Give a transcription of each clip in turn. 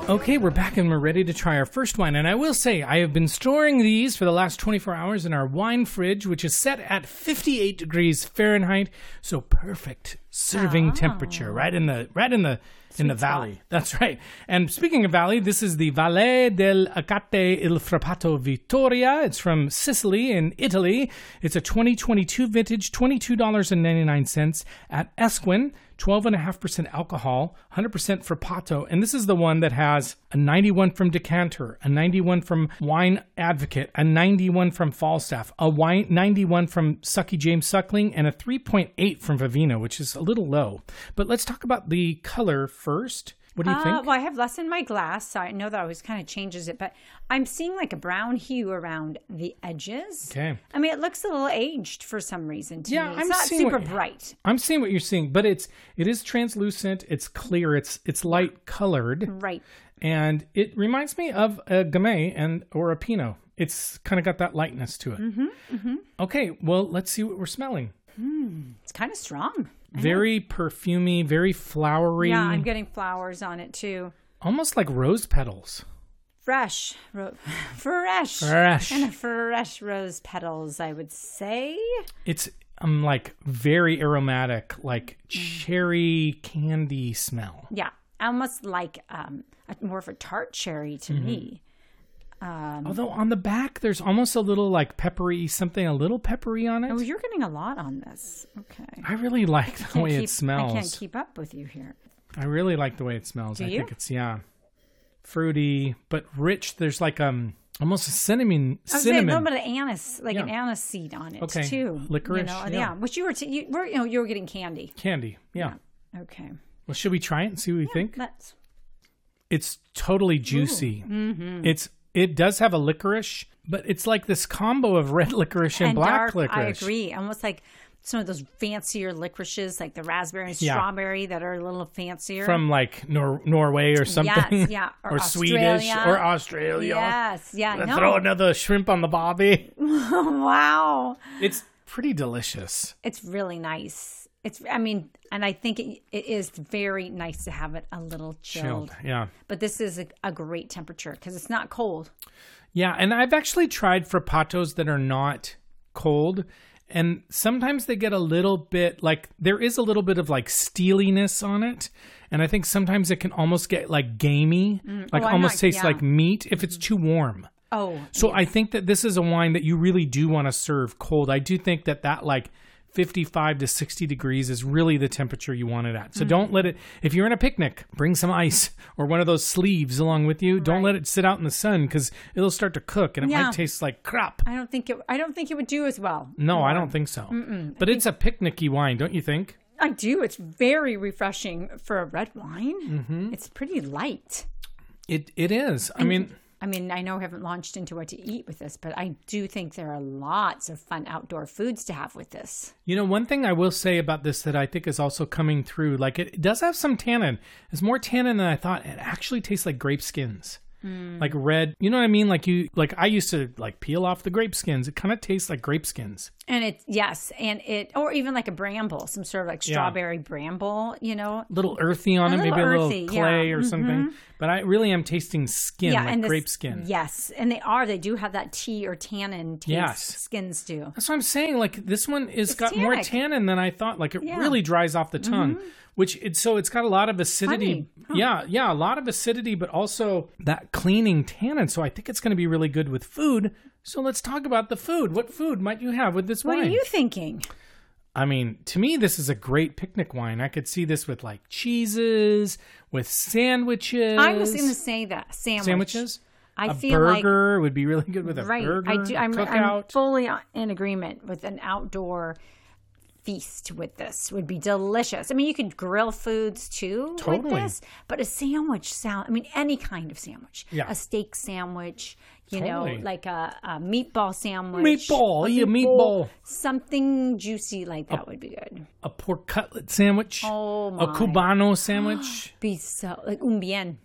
Okay, we're back and we're ready to try our first wine. And I will say, I have been storing these for the last 24 hours in our wine fridge, which is set at 58 degrees Fahrenheit. So perfect serving temperature, right in the valley. That's right. And speaking of valley, this is the Valle del Acate il Frappato Vittoria. It's from Sicily in Italy. It's a 2022 vintage, $22.99 at Esquin. 12.5% alcohol, 100% Frappato. And this is the one that has a 91 from Decanter, a 91 from Wine Advocate, a 91 from Falstaff, a 91 from Sucky James Suckling, and a 3.8 from Vivino, which is a little low. But let's talk about the color first. What do you think? Well, I have less in my glass, so I know that always kind of changes it, but I'm seeing like a brown hue around the edges. Okay. I mean, it looks a little aged for some reason to me. It's not seeing super bright. I'm seeing what you're seeing, but it is translucent, it's clear, it's light colored. Right. And it reminds me of a Gamay or a Pinot. It's kind of got that lightness to it. Okay, well, let's see what we're smelling. It's kind of strong. Very perfumey, very flowery. Yeah, I'm getting flowers on it too. Almost like rose petals. Fresh. Fresh. Kind of fresh rose petals, I would say. It's like very aromatic, like cherry candy smell. Yeah, almost like more of a tart cherry to me. Although on the back, there's almost a little like peppery, something a little peppery on it. Oh, you're getting a lot on this. Okay. I really like the way it smells. I can't keep up with you here. I really like the way it smells. Do you? I think it's, fruity, but rich. There's like almost a cinnamon. I was saying a little bit of anise, like an anise seed on it too. Licorice. Which you were getting candy. Candy, yeah. Okay. Well, should we try it and see what we think? Let's. It's totally juicy. It does have a licorice, but it's like this combo of red licorice and black dark, licorice. I agree. Almost like some of those fancier licorices, like the raspberry and strawberry that are a little fancier. From like Norway or something. Yes, yeah. Or Swedish or Australia. Yes, yeah. Let's throw another shrimp on the bobby. Wow. It's pretty delicious. It's really nice. And I think it is very nice to have it a little chilled. Yeah. But this is a great temperature because it's not cold. Yeah, and I've actually tried Frappatos that are not cold, and sometimes they get a little bit, like, there is a little bit of, like, steeliness on it, and I think sometimes it can almost get, like, gamey, tastes like meat if it's too warm. Oh. So I think that this is a wine that you really do want to serve cold. I do think that like 55 to 60 degrees is really the temperature you want it at. So don't let it, if you're in a picnic, bring some ice or one of those sleeves along with you. Don't let it sit out in the sun because it'll start to cook and it might taste like crap. I don't think it would do as well. No, I don't think so. But it's a picnicky wine, don't you think? I do. It's very refreshing for a red wine. It's pretty light. It is. I know I haven't launched into what to eat with this, but I do think there are lots of fun outdoor foods to have with this. You know, one thing I will say about this that I think is also coming through, like it does have some tannin. It's more tannin than I thought. It actually tastes like grape skins. Like red, you know what I mean? Like I used to like peel off the grape skins. It kind of tastes like grape skins. And or even like a bramble, some sort of like strawberry bramble, you know. A little earthy on it, maybe a little clay or something. But I really am tasting skin, like grape skin. Yes, and they do have that tea or tannin taste. Yes. Skins do. That's what I'm saying. Like this one got tannic. More tannin than I thought. Like it really dries off the tongue. It's got a lot of acidity. Huh. Yeah, a lot of acidity, but also that cleaning tannin. So I think it's going to be really good with food. So let's talk about the food. What food might you have with this wine? What are you thinking? I mean, to me, this is a great picnic wine. I could see this with like cheeses, with sandwiches. I was going to say that. Sandwiches. A burger would be really good with a burger. I'm fully in agreement with an outdoor feast with this. Would be delicious. I mean, you could grill foods too with this, but a sandwich any kind of sandwich. Yeah. A steak sandwich, you know, like a meatball sandwich. Meatball. Something juicy like that would be good. A pork cutlet sandwich. Oh my. A Cubano sandwich. Be so like un bien.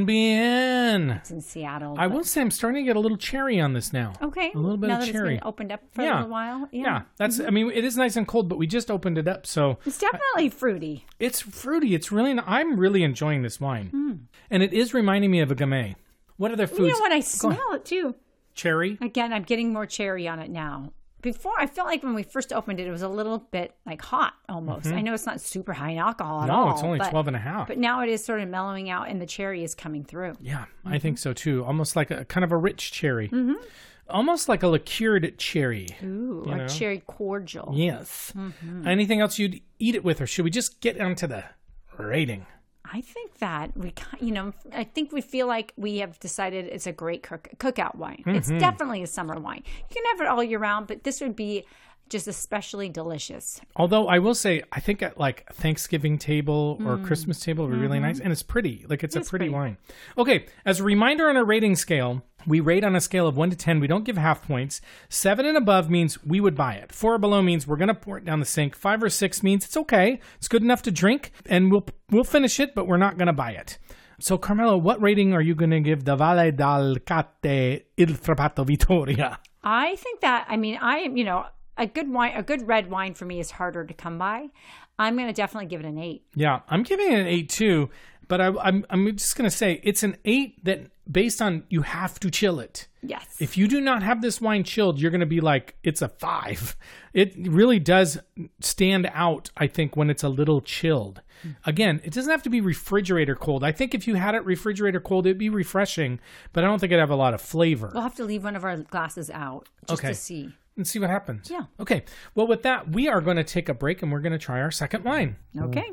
It's in Seattle. I will say I'm starting to get a little cherry on this now. Okay. A little bit now of cherry. It's been opened up for a little while. Yeah. That's. I mean, it is nice and cold, but we just opened it up, so it's definitely fruity. It's fruity. It's really. I'm really enjoying this wine. And it is reminding me of a Gamay. What other foods? You know what? I smell it too. Cherry? Again, I'm getting more cherry on it now. Before, I felt like when we first opened it, it was a little bit like hot almost. I know it's not super high in alcohol at all. No, it's only 12.5. But now it is sort of mellowing out and the cherry is coming through. Yeah, I think so too. Almost like a kind of a rich cherry. Almost like a liqueured cherry. Ooh, like cherry cordial. Yes. Anything else you'd eat it with, or should we just get onto the rating? I think that I think we feel like we have decided it's a great cookout wine. It's definitely a summer wine. You can have it all year round, but this would be just especially delicious. Although I will say, I think at like Thanksgiving table or Christmas table would be really nice. And it's pretty. Like it's a pretty wine. Okay. As a reminder on our rating scale, we rate on a scale of 1 to 10. We don't give half points. 7 and above means we would buy it. 4 or below means we're going to pour it down the sink. 5 or 6 means it's okay. It's good enough to drink and we'll finish it, but we're not going to buy it. So Carmelo, what rating are you going to give the Valle d'Alcate Il Frappato Vittoria? I think that, a good red wine for me is harder to come by. I'm going to definitely give it an 8. Yeah, I'm giving it an 8 too, but I'm just going to say it's an 8 that based on you have to chill it. Yes. If you do not have this wine chilled, you're going to be like, it's a 5. It really does stand out, I think, when it's a little chilled. Again, it doesn't have to be refrigerator cold. I think if you had it refrigerator cold, it'd be refreshing, but I don't think it'd have a lot of flavor. We'll have to leave one of our glasses out just to see. And see what happens. Yeah. Okay. Well, with that, we are going to take a break and we're going to try our second wine. Okay.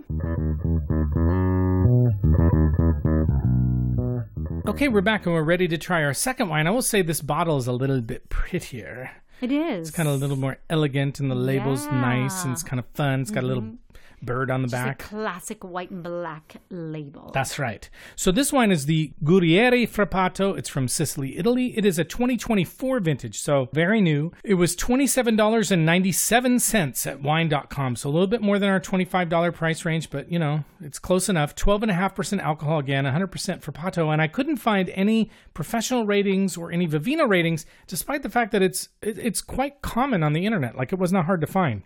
Okay, we're back and we're ready to try our second wine. I will say this bottle is a little bit prettier. It is. It's kind of a little more elegant and the label's nice and it's kind of fun. It's got a little bird on the back. A classic white and black label. That's right. So this wine is the Guerrieri Frappato. It's from Sicily, Italy. It is a 2024 vintage, so very new. It was $27.97 at wine.com, so a little bit more than our $25 price range, but it's close enough. 12.5% alcohol again, 100% Frappato, and I couldn't find any professional ratings or any Vivino ratings, despite the fact that it's quite common on the internet. Like it was not hard to find.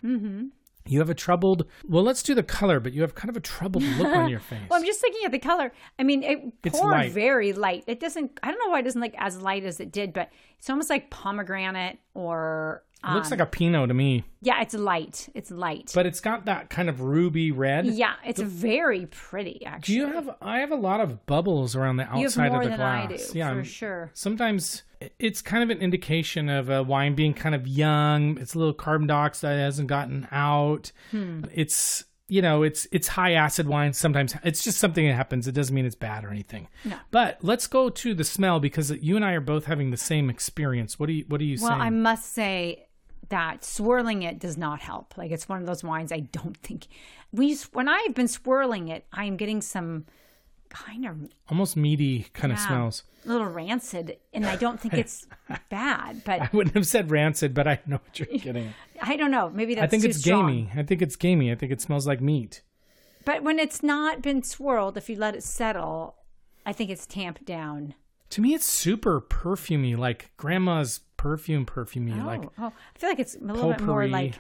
You have let's do the color, but you have kind of a troubled look on your face. Well, I'm just looking at the color. I mean, it's poured very light. It doesn't, I don't know why it doesn't look as light as it did, but it's almost like pomegranate or... It looks like a Pinot to me. Yeah, it's light. It's light. But it's got that kind of ruby red. Yeah, it's very pretty, actually. I have a lot of bubbles around the outside of the glass. You have more than I do, yeah, for sure. Sometimes it's kind of an indication of a wine being kind of young. It's a little carbon dioxide that hasn't gotten out. It's... it's high acid wine. Sometimes it's just something that happens. It doesn't mean it's bad or anything. No. But let's go to the smell because you and I are both having the same experience. What are you saying? Well, I must say that swirling it does not help. Like it's one of those wines I don't think when I've been swirling it, I'm getting some kind of almost meaty kind of smells. A little rancid, and I don't think it's bad. But I wouldn't have said rancid, but I know what you're getting. I don't know. Maybe that's too strong. Gamey. I think it's gamey. I think it smells like meat. But when it's not been swirled, if you let it settle, I think it's tamped down. To me, it's super perfumey, like grandma's perfumey. I feel like it's a little bit more like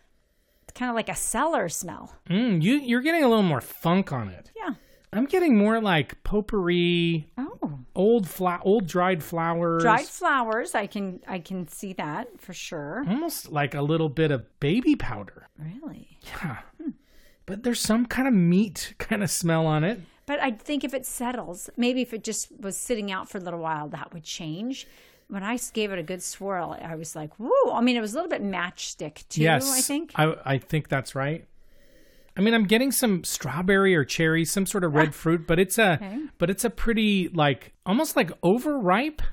kind of like a cellar smell. You're getting a little more funk on it. Yeah. I'm getting more like potpourri. Oh. Old dried flowers. Dried flowers. I can see that for sure. Almost like a little bit of baby powder. Really? Yeah. But there's some kind of meat kind of smell on it. But I think if it settles, maybe if it just was sitting out for a little while, that would change. When I gave it a good swirl, I was like, woo. I mean, it was a little bit matchstick too, yes, I think. I think that's right. I mean, I'm getting some strawberry or cherry, some sort of red fruit, but it's a pretty like almost like overripe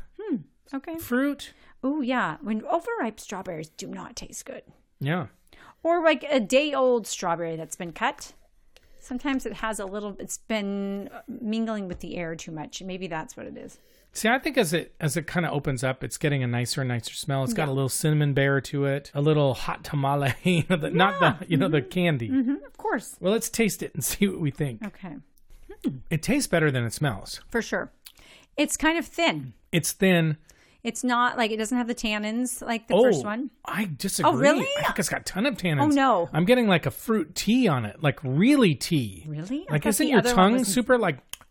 fruit. Oh yeah, when overripe strawberries do not taste good. Yeah. Or like a day-old strawberry that's been cut. Sometimes it's been mingling with the air too much. Maybe that's what it is. See, I think as it kind of opens up, it's getting a nicer and nicer smell. It's got a little cinnamon bear to it, a little hot tamale, not the the candy. Mm-hmm, of course. Well, let's taste it and see what we think. Okay. It tastes better than it smells. For sure. It's kind of thin. It's thin. It's not like it doesn't have the tannins like the first one. I disagree. Oh, really? I think it's got a ton of tannins. Oh, no. I'm getting like a fruit tea on it, like really tea. Really? Like, isn't your tongue super like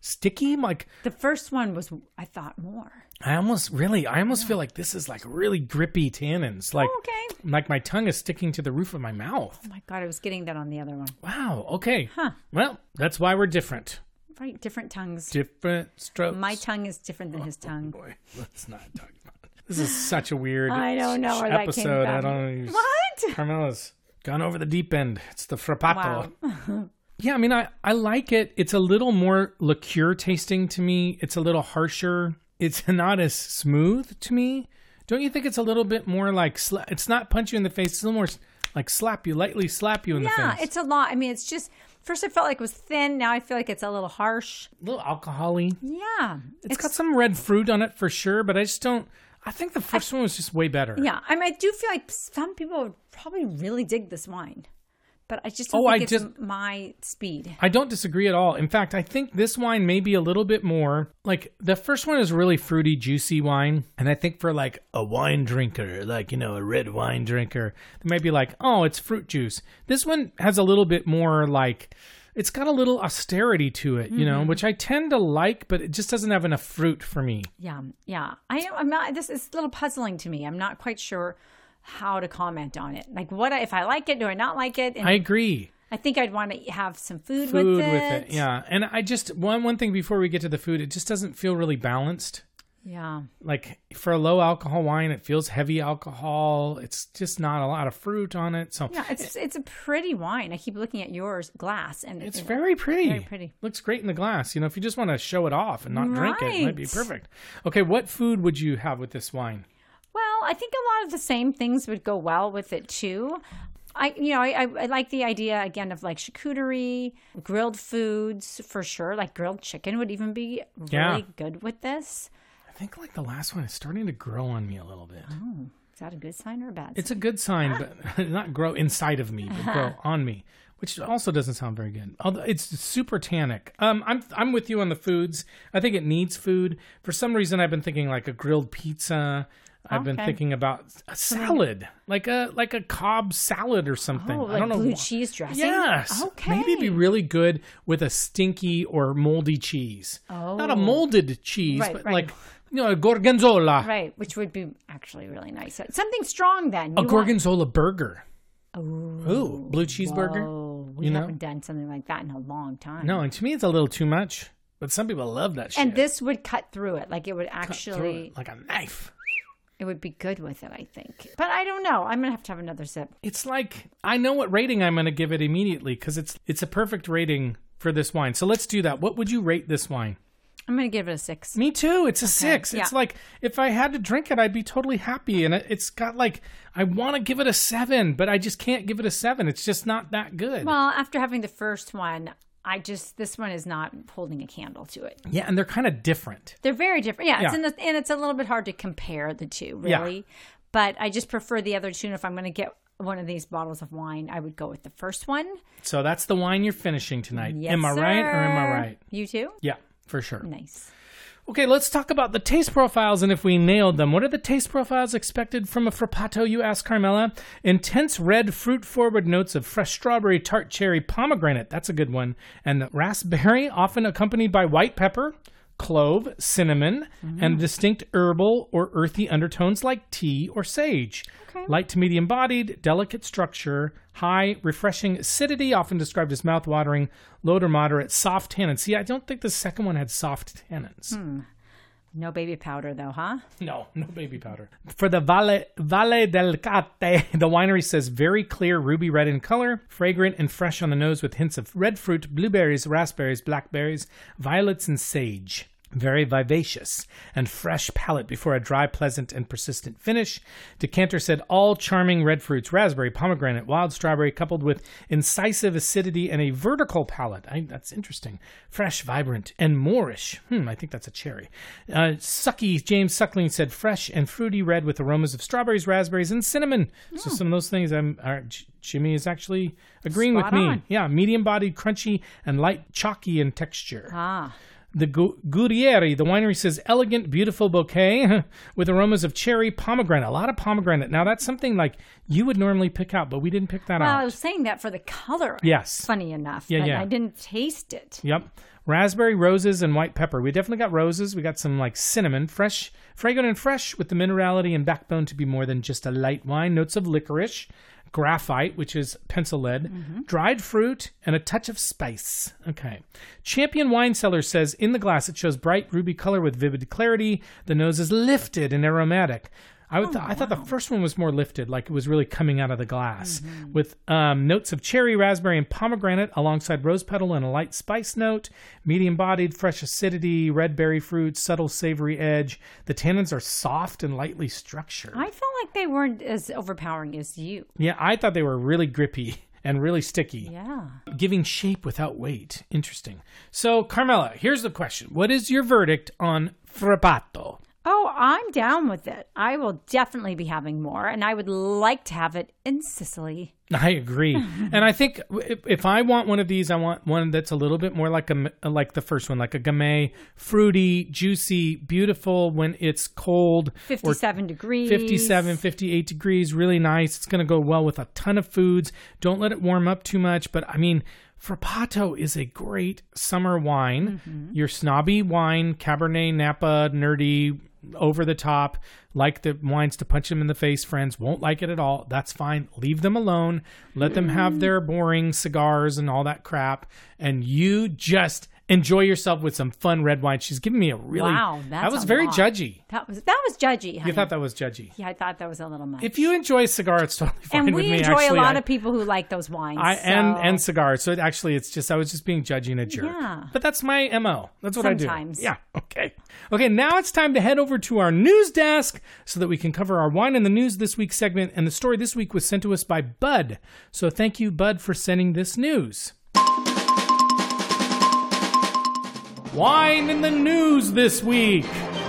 sticky. Like the first one was, I thought, more. I almost feel like this is like really grippy tannins. Like, like my tongue is sticking to the roof of my mouth. Oh my God, I was getting that on the other one. Wow. Okay. Huh. Well, that's why we're different. Right, different tongues. Different strokes. My tongue is different than his tongue. Boy, let's not talk about it. This is such a weird I don't know where episode. That came from. I don't know. What? Carmela's gone over the deep end. It's the frappato. Wow. Yeah, I mean, I like it. It's a little more liqueur tasting to me. It's a little harsher. It's not as smooth to me. Don't you think it's a little bit more like, it's not punch you in the face. It's a little more like lightly slap you in the face. Yeah, it's a lot. I mean, it's just, first I felt like it was thin. Now I feel like it's a little harsh. A little alcohol-y. Yeah. It's got some red fruit on it for sure, but I just don't, I think the first one was just way better. Yeah, I mean, I do feel like some people would probably really dig this wine. But I just don't think it's my speed. I don't disagree at all. In fact, I think this wine may be a little bit more, like, the first one is really fruity, juicy wine. And I think for, like, a wine drinker, like, you know, a red wine drinker, they might be like, oh, it's fruit juice. This one has a little bit more, like, it's got a little austerity to it, you know, which I tend to like, but it just doesn't have enough fruit for me. Yeah. I'm not, this is a little puzzling to me. I'm not quite sure how to comment on it. Like, if I like it, do I not like it? And I agree. I think I'd want to have some food with it. Yeah. And I just, one thing before we get to the food, it just doesn't feel really balanced. Yeah. Like for a low alcohol wine, it feels heavy alcohol. It's just not a lot of fruit on it. So yeah, it's a pretty wine. I keep looking at yours glass and it's very pretty. Very pretty. Looks great in the glass. You know, if you just want to show it off and not drink it might be perfect. Okay. What food would you have with this wine? Well, I think a lot of the same things would go well with it too. I like the idea again of like charcuterie, grilled foods for sure. Like grilled chicken would even be really good with this. I think like the last one is starting to grow on me a little bit. Oh, is that a good sign or a bad sign? It's a good sign, but not grow inside of me, but grow on me, which also doesn't sound very good. Although it's super tannic. I'm with you on the foods. I think it needs food. For some reason, I've been thinking like a grilled pizza. I've been thinking about a salad, like a Cobb salad or something. Oh, I don't know. Blue cheese dressing? Yes. Okay. Maybe it'd be really good with a stinky or moldy cheese. Oh. Not a molded cheese, but like, you know, a gorgonzola. Right, which would be actually really nice. Something strong then. A gorgonzola burger. Ooh, blue cheeseburger. We haven't done something like that in a long time. No, and to me it's a little too much. But some people love that shit. And this would cut through it. Like it would actually... like a knife. It would be good with it, I think. But I don't know. I'm going to have another sip. It's like, I know what rating I'm going to give it immediately because it's a perfect rating for this wine. So let's do that. What would you rate this wine? I'm going to give it a 6. Me too. It's a 6. It's like, if I had to drink it, I'd be totally happy. And it's got like, I want to give it a 7, but I just can't give it a 7. It's just not that good. Well, after having the first one, this one is not holding a candle to it. Yeah, and they're kind of different. They're very different. Yeah, and it's a little bit hard to compare the two, really. Yeah. But I just prefer the other two. And if I'm going to get one of these bottles of wine, I would go with the first one. So that's the wine you're finishing tonight. Yes, am I right or am I right? You too? Yeah, for sure. Nice. Okay, let's talk about the taste profiles and if we nailed them. What are the taste profiles expected from a frappato, you ask Carmela? Intense red fruit-forward notes of fresh strawberry, tart cherry, pomegranate. That's a good one. And raspberry, often accompanied by white pepper, clove, cinnamon, and distinct herbal or earthy undertones like tea or sage. Okay. Light to medium-bodied, delicate structure, high, refreshing acidity, often described as mouth-watering, low to moderate, soft tannins. See, I don't think the second one had soft tannins. No baby powder, though, huh? No baby powder. For the Valle del Cate, the winery says very clear ruby red in color, fragrant and fresh on the nose with hints of red fruit, blueberries, raspberries, blackberries, violets, and sage. Very vivacious and fresh palate before a dry, pleasant, and persistent finish. Decanter said all charming red fruits, raspberry, pomegranate, wild strawberry, coupled with incisive acidity and a vertical palate. That's interesting. Fresh, vibrant, and Moorish. I think that's a cherry. James Suckling said fresh and fruity red with aromas of strawberries, raspberries, and cinnamon. So some of those things Jimmy is actually agreeing with me. On. Yeah, medium-bodied, crunchy, and light chalky in texture. the Guerrieri, the winery says, elegant, beautiful bouquet with aromas of cherry, pomegranate. A lot of pomegranate. Now, that's something like you would normally pick out, but we didn't pick that out. Well, I was saying that for the color. Yes. Funny enough. Yeah, but yeah. I didn't taste it. Yep. Raspberry, roses, and white pepper. We definitely got roses. We got some like cinnamon, fresh, fragrant and fresh with the minerality and backbone to be more than just a light wine. Notes of licorice, graphite, which is pencil lead, dried fruit, and a touch of spice. Okay. Champion Wine Cellar says, in the glass, it shows bright ruby color with vivid clarity. The nose is lifted and aromatic. I thought the first one was more lifted, like it was really coming out of the glass, with notes of cherry, raspberry, and pomegranate alongside rose petal and a light spice note, medium-bodied, fresh acidity, red berry fruit, subtle savory edge. The tannins are soft and lightly structured. I felt like they weren't as overpowering as you. Yeah, I thought they were really grippy and really sticky. Yeah. Giving shape without weight. Interesting. So, Carmela, here's the question. What is your verdict on Frappato? Oh, I'm down with it. I will definitely be having more, and I would like to have it in Sicily. I agree. And I think if I want one of these, I want one that's a little bit more like the first one, like a Gamay, fruity, juicy, beautiful when it's cold. 57 degrees. 57, 58 degrees, really nice. It's going to go well with a ton of foods. Don't let it warm up too much. But I mean, Frappato is a great summer wine. Your snobby wine, Cabernet, Napa, nerdy, over the top, like the wines to punch them in the face. Friends won't like it at all. That's fine. Leave them alone. Let them have their boring cigars and all that crap. And you just enjoy yourself with some fun red wine. She's giving me a really... Wow, that was very judgy. That was judgy, honey. You thought that was judgy? Yeah, I thought that was a little much. If you enjoy a cigar, it's totally fine with me. And we enjoy a lot of people who like those wines. And cigars. So I was just being judgy and a jerk. Yeah. But that's my MO. That's what Sometimes. I do. Yeah. Okay. Okay, now it's time to head over to our news desk so that we can cover our Wine in the News this week segment. And the story this week was sent to us by Bud. So thank you, Bud, for sending this news. Wine in the News this week.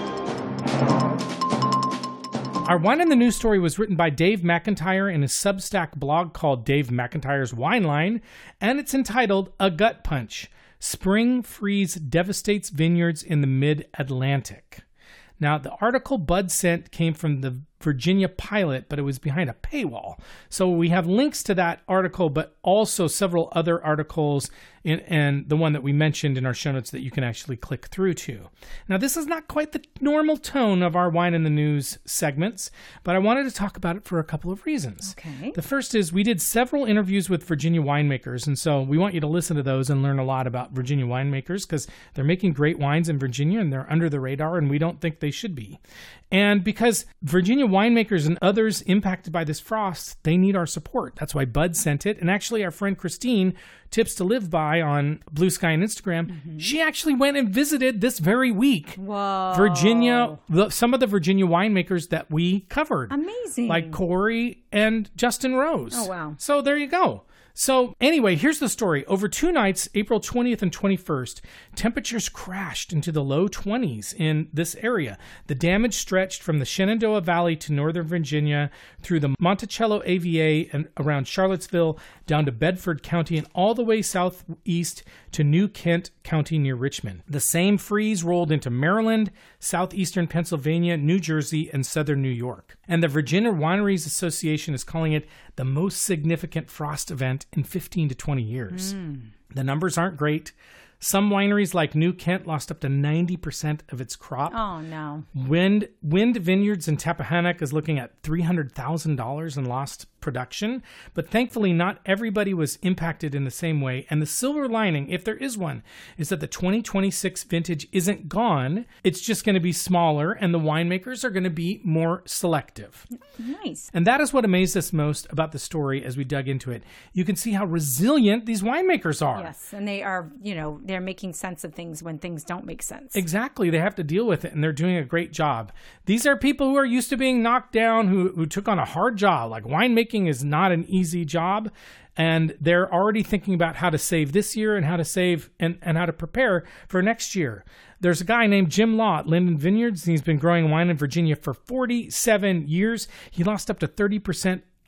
Our Wine in the News story was written by Dave McIntyre in a Substack blog called Dave McIntyre's Wine Line, and it's entitled A Gut Punch. Spring Freeze Devastates Vineyards in the Mid-Atlantic. Now, the article Bud sent came from the Virginia Pilot, but it was behind a paywall. So we have links to that article, but also several other articles and the one that we mentioned in our show notes that you can actually click through to. Now, this is not quite the normal tone of our Wine in the News segments, but I wanted to talk about it for a couple of reasons. Okay. The first is we did several interviews with Virginia winemakers, and so we want you to listen to those and learn a lot about Virginia winemakers because they're making great wines in Virginia and they're under the radar, and we don't think they should be. And because Virginia winemakers and others impacted by this frost, they need our support. That's why Bud sent it. And actually, our friend Christine, Tips to Live By on Blue Sky and Instagram, she actually went and visited this very week. Whoa. Virginia, some of the Virginia winemakers that we covered. Amazing. Like Corey and Justin Rose. Oh, wow. So there you go. So anyway, here's the story. Over 2 nights, April 20th and 21st, temperatures crashed into the low 20s in this area. The damage stretched from the Shenandoah Valley to northern Virginia, through the Monticello AVA and around Charlottesville, down to Bedford County, and all the way southeast to New Kent County near Richmond. The same freeze rolled into Maryland, southeastern Pennsylvania, New Jersey, and southern New York. And the Virginia Wineries Association is calling it the most significant frost event in 15 to 20 years. The numbers aren't great. Some wineries like New Kent lost up to 90% of its crop. Oh, no. Wind Vineyards in Tappahannock is looking at $300,000 in lost production, but thankfully not everybody was impacted in the same way. And the silver lining, if there is one, is that the 2026 vintage isn't gone. It's just going to be smaller, and the winemakers are going to be more selective. Nice. And that is what amazed us most about the story as we dug into it. You can see how resilient these winemakers are. Yes, and they are, they're making sense of things when things don't make sense. Exactly. They have to deal with it, and they're doing a great job. These are people who are used to being knocked down, who took on a hard job. Like, winemaking is not an easy job, and they're already thinking about how to save this year and how to save and how to prepare for next year. There's a guy named Jim Law at Linden Vineyards, and he's been growing wine in Virginia for 47 years. He lost up to 30%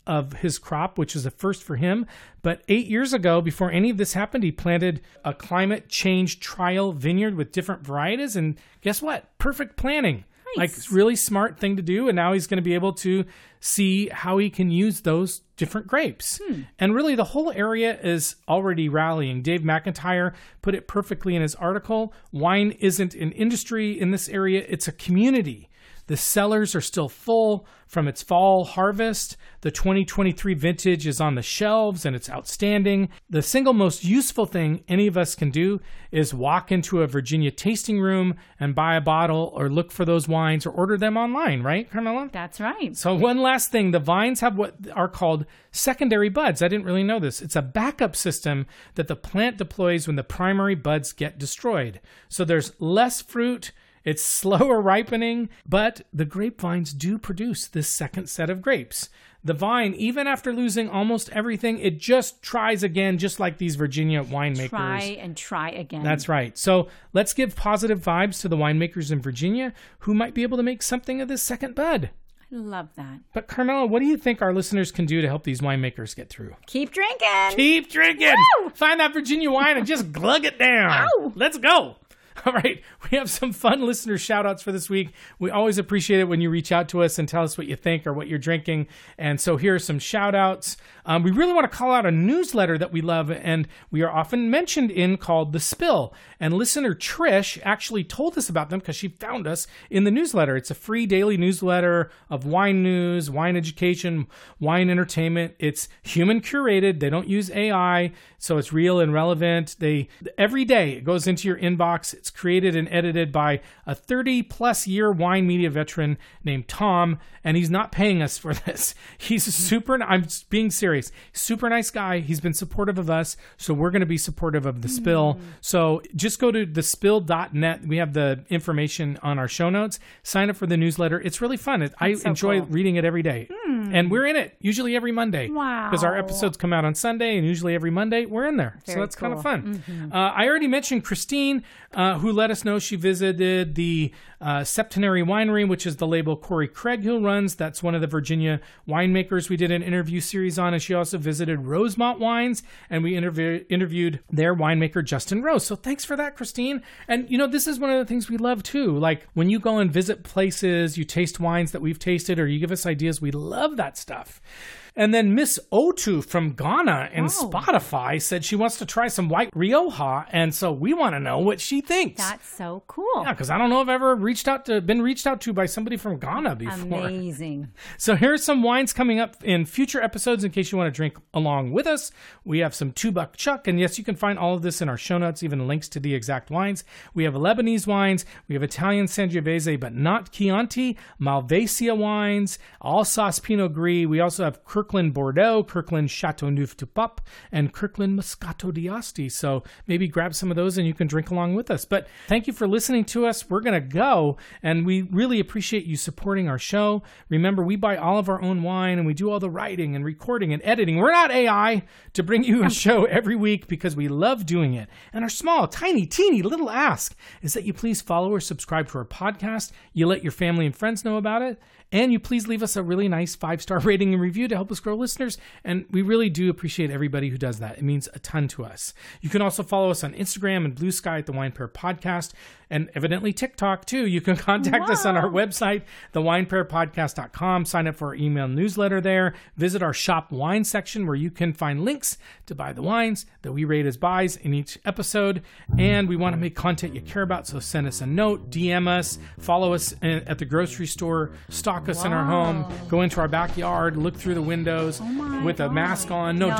of his crop, which is a first for him. But 8 years ago, before any of this happened, he planted a climate change trial vineyard with different varieties. And guess what? Perfect planning. Nice. Like, really smart thing to do. And now he's going to be able to see how he can use those different grapes. And really, the whole area is already rallying. Dave McIntyre put it perfectly in his article. Wine isn't an industry in this area. It's a community. The cellars are still full from its fall harvest. The 2023 vintage is on the shelves and it's outstanding. The single most useful thing any of us can do is walk into a Virginia tasting room and buy a bottle or look for those wines or order them online, right, Carmela? That's right. So one last thing, the vines have what are called secondary buds. I didn't really know this. It's a backup system that the plant deploys when the primary buds get destroyed. So there's less fruit. It's slower ripening, but the grapevines do produce this second set of grapes. The vine, even after losing almost everything, it just tries again, just like these Virginia winemakers. Try and try again. That's right. So let's give positive vibes to the winemakers in Virginia who might be able to make something of this second bud. I love that. But Carmela, what do you think our listeners can do to help these winemakers get through? Keep drinking. Keep drinking. Woo! Find that Virginia wine and just glug it down. Ow! Let's go. All right, we have some fun listener shout-outs for this week. We always appreciate it when you reach out to us and tell us what you think or what you're drinking. And so here are some shout-outs. We really want to call out a newsletter that we love and we are often mentioned in called The Spill. And listener Trish actually told us about them because she found us in the newsletter. It's a free daily newsletter of wine news, wine education, wine entertainment. It's human curated. They don't use AI, so it's real and relevant. Every day it goes into your inbox. It's created and edited by a 30-plus year wine media veteran named Tom, and he's not paying us for this. He's I'm being serious. Super nice guy. He's been supportive of us, so we're going to be supportive of The Spill. So just go to thespill.net. We have the information on our show notes. Sign up for the newsletter. It's really fun. I enjoy reading it every day. And we're in it usually every Monday. Wow. Because our episodes come out on Sunday, and usually every Monday we're in there. Very so that's kind of cool. fun. I already mentioned Christine, who let us know she visited the Septenary Winery, which is the label Corey Craighill runs. That's one of the Virginia winemakers we did an interview series on. And she also visited Rosemont Wines, and we interviewed their winemaker, Justin Rose. So thanks for that, Christine. And, this is one of the things we love, too. Like, when you go and visit places, you taste wines that we've tasted, or you give us ideas, we love that stuff. And then Miss Otu from Ghana and Spotify said she wants to try some white Rioja, and so we want to know what she thinks. That's so cool. Yeah, because I don't know if I've ever been reached out to by somebody from Ghana before. Amazing. So here's some wines coming up in future episodes in case you want to drink along with us. We have some Two Buck Chuck, and yes, you can find all of this in our show notes, even links to the exact wines. We have Lebanese wines. We have Italian Sangiovese, but not Chianti. Malvasia wines, Alsace Pinot Gris. We also have Kirkland Bordeaux, Kirkland Chateauneuf du Pape, and Kirkland Moscato d'Asti. So maybe grab some of those and you can drink along with us. But thank you for listening to us. We're going to go, and we really appreciate you supporting our show. Remember, we buy all of our own wine, and we do all the writing and recording and editing. We're not AI to bring you a show every week because we love doing it. And our small, tiny, teeny little ask is that you please follow or subscribe to our podcast. You let your family and friends know about it. And you please leave us a really nice 5-star rating and review to help us grow listeners. And we really do appreciate everybody who does that. It means a ton to us. You can also follow us on Instagram and Blue Sky at the Wine Pair Podcast, and evidently TikTok too. You can contact us on our website, thewinepairpodcast.com. Sign up for our email newsletter there. Visit our shop wine section where you can find links to buy the wines that we rate as buys in each episode. And we want to make content you care about, so send us a note, DM us, follow us at the grocery store, stalk us in our home, go into our backyard, look through the windows with a mask on. No,